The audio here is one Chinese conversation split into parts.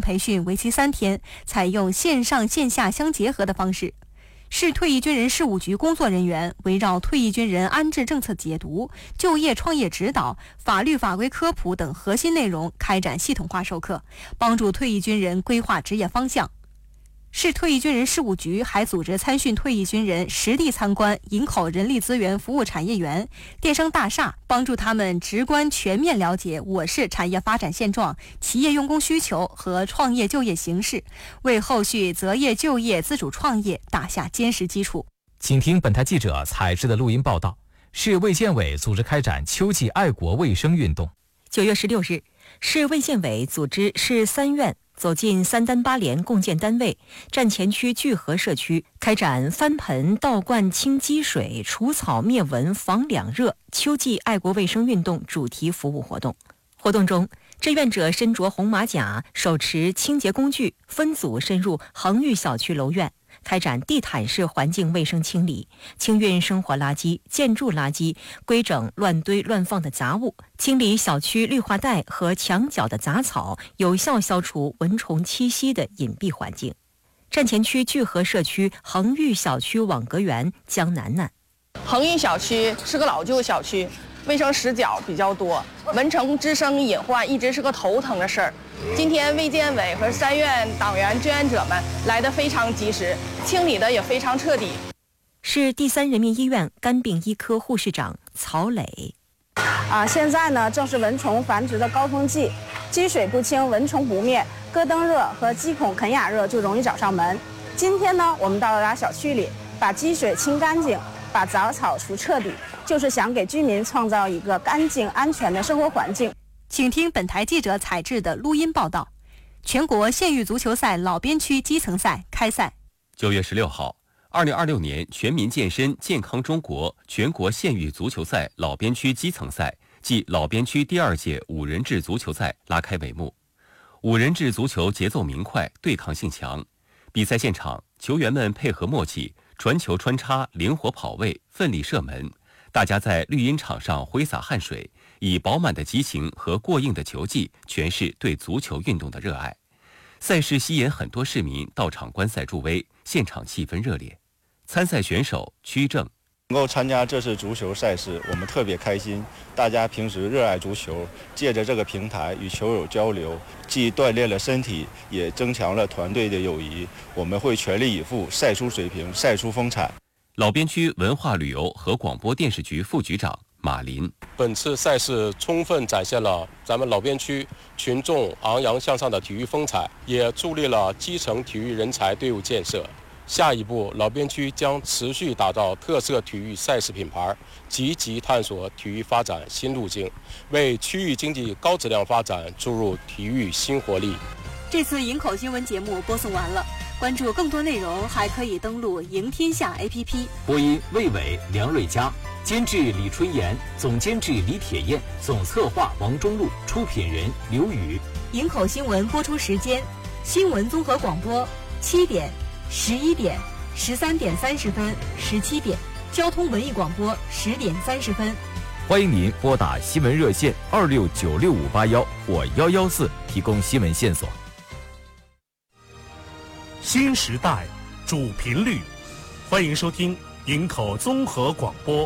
培训为期3天，采用线上线下相结合的方式。市退役军人事务局工作人员围绕退役军人安置政策解读、就业创业指导、法律法规科普等核心内容开展系统化授课，帮助退役军人规划职业方向。市退役军人事务局还组织参训退役军人实地参观营口人力资源服务产业园、电商大厦，帮助他们直观全面了解我市产业发展现状、企业用工需求和创业就业形势，为后续择业就业、自主创业打下坚实基础。 请听本台记者采制的录音报道。市卫健委组织开展秋季爱国卫生运动。 9月16日，市卫健委组织市3院走进3单8连共建单位站前区聚合社区，开展翻盆倒灌清积水、除草灭蚊、防两热秋季爱国卫生运动主题服务活动。活动中，志愿者身着红马甲，手持清洁工具，分组深入恒裕小区楼院，开展地毯式环境卫生清理，清运生活垃圾、建筑垃圾，规整乱堆乱放的杂物，清理小区绿化带和墙角的杂草，有效消除蚊虫栖息的隐蔽环境。站前区聚合社区恒裕小区网格员江楠楠： 恒裕小区是个老旧小区，卫生死角比较多，蚊虫滋生隐患一直是个头疼的事儿。今天卫健委和3院党员志愿者们来得非常及时，清理的也非常彻底。 市第3人民医院肝病医科护士长曹磊： 现在呢正是蚊虫繁殖的高峰季，积水不清，蚊虫不灭，咯噔热和鸡孔肯雅热就容易找上门。今天呢，我们到了小区里，把积水清干净，把杂草除彻底，就是想给居民创造一个干净安全的生活环境。 请听本台记者采制的录音报道。全国县域足球赛老边区基层赛开赛。 9月16号，2026年全民健身健康中国全国县域足球赛老边区基层赛暨老边区第2届5人制足球赛拉开帷幕。5人制足球节奏明快，对抗性强。比赛现场，球员们配合默契，传球穿插，灵活跑位，奋力射门。大家在绿茵场上挥洒汗水，以饱满的激情和过硬的球技诠释对足球运动的热爱。赛事吸引很多市民到场观赛助威，现场气氛热烈。参赛选手曲正： 能够参加这次足球赛事，我们特别开心。大家平时热爱足球，借着这个平台与球友交流，既锻炼了身体，也增强了团队的友谊。我们会全力以赴，赛出水平，赛出风采。 老边区文化旅游和广播电视局副局长马林： 本次赛事充分展现了咱们老边区群众昂扬向上的体育风采，也助力了基层体育人才队伍建设。下一步，老边区将持续打造特色体育赛事品牌，积极探索体育发展新路径，为区域经济高质量发展注入体育新活力。 这次营口新闻节目播送完了，关注更多内容还可以登录赢天下 APP。 播音魏伟、梁瑞佳，监制李春妍，总监制李铁燕，总策划王中路，出品人刘宇。 营口新闻播出时间：新闻综合广播7点、11点、13点30分、17点；交通文艺广播10点30分。 欢迎您拨打新闻热线26965581或114提供新闻线索。 新时代主频率，欢迎收听营口综合广播。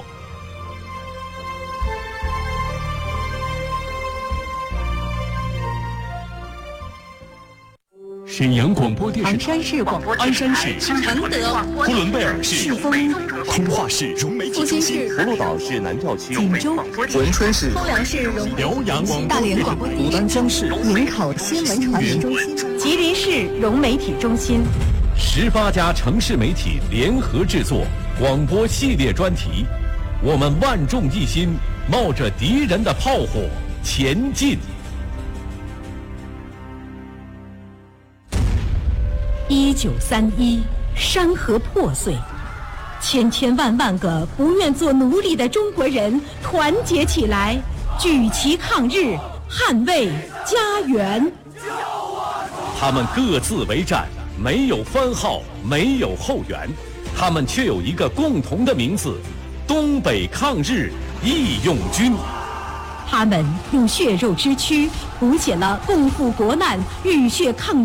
沈阳广播电视台、 唐山市广播鞍山市、 承德、 呼伦贝尔市、 赤峰、 通化市融媒体中心、 福葫芦岛市南诏区、 锦州、 文春市、 丰良市辽阳广大连广播牡丹江市营口新闻传媒中心、吉林市融媒体中心 ，18家城市媒体联合制作广播系列专题，我们万众一心，冒着敌人的炮火前进。 1931，山河破碎，千千万万个不愿做奴隶的中国人团结起来，举旗抗日，捍卫家园。 他们各自为战，没有番号，没有后援，他们却有一个共同的名字：东北抗日义勇军。 他们用血肉之躯谱写了共赴国难、浴血抗